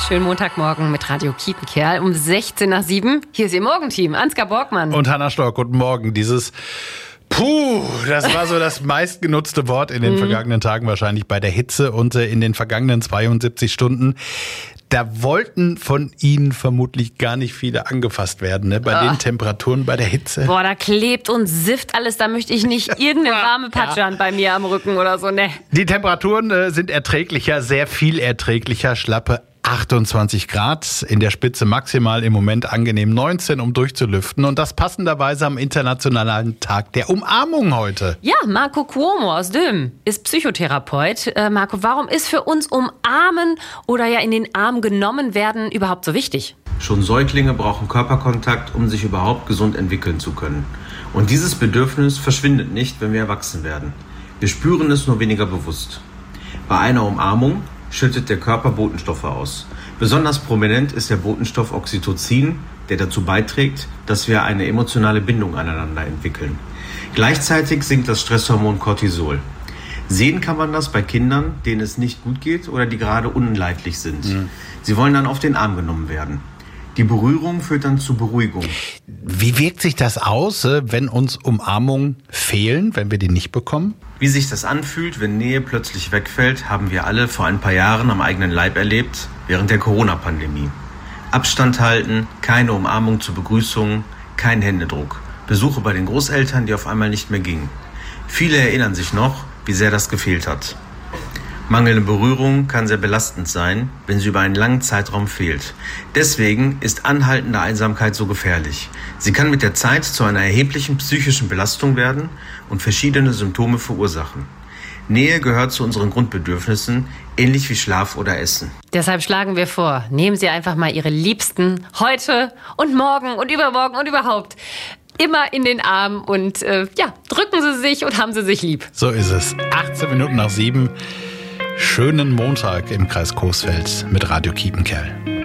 Schönen Montagmorgen mit Radio Kiepenkerl um 16 nach 7. Hier ist Ihr Morgenteam, Ansgar Borgmann. Und Hanna Stork, guten Morgen. Das war so das meistgenutzte Wort in den vergangenen Tagen wahrscheinlich bei der Hitze und in den vergangenen 72 Stunden. Da wollten von Ihnen vermutlich gar nicht viele angefasst werden, ne? Bei den Temperaturen, bei der Hitze. Boah, da klebt und sifft alles. Da möchte ich nicht irgendeine warme Patschehand bei mir am Rücken oder so, ne. Die Temperaturen sind erträglicher, sehr viel erträglicher. Schlappe 28 Grad, in der Spitze maximal im Moment angenehm 19, um durchzulüften. Und das passenderweise am Internationalen Tag der Umarmung heute. Ja, Marco Cuomo aus Dülmen ist Psychotherapeut. Marco, warum ist für uns Umarmen oder ja in den Arm genommen werden überhaupt so wichtig? Schon Säuglinge brauchen Körperkontakt, um sich überhaupt gesund entwickeln zu können. Und dieses Bedürfnis verschwindet nicht, wenn wir erwachsen werden. Wir spüren es nur weniger bewusst. Bei einer Umarmung schüttet der Körper Botenstoffe aus. Besonders prominent ist der Botenstoff Oxytocin, der dazu beiträgt, dass wir eine emotionale Bindung aneinander entwickeln. Gleichzeitig sinkt das Stresshormon Cortisol. Sehen kann man das bei Kindern, denen es nicht gut geht oder die gerade unleidlich sind. Sie wollen dann auf den Arm genommen werden. Die Berührung führt dann zu Beruhigung. Wie wirkt sich das aus, wenn uns Umarmungen fehlen, wenn wir die nicht bekommen? Wie sich das anfühlt, wenn Nähe plötzlich wegfällt, haben wir alle vor ein paar Jahren am eigenen Leib erlebt, während der Corona-Pandemie. Abstand halten, keine Umarmung zur Begrüßung, kein Händedruck. Besuche bei den Großeltern, die auf einmal nicht mehr gingen. Viele erinnern sich noch, wie sehr das gefehlt hat. Mangelnde Berührung kann sehr belastend sein, wenn sie über einen langen Zeitraum fehlt. Deswegen ist anhaltende Einsamkeit so gefährlich. Sie kann mit der Zeit zu einer erheblichen psychischen Belastung werden und verschiedene Symptome verursachen. Nähe gehört zu unseren Grundbedürfnissen, ähnlich wie Schlaf oder Essen. Deshalb schlagen wir vor, nehmen Sie einfach mal Ihre Liebsten heute und morgen und übermorgen und überhaupt immer in den Arm und drücken Sie sich und haben Sie sich lieb. So ist es. 18 Minuten nach 7. Schönen Montag im Kreis Coesfeld mit Radio Kiepenkerl.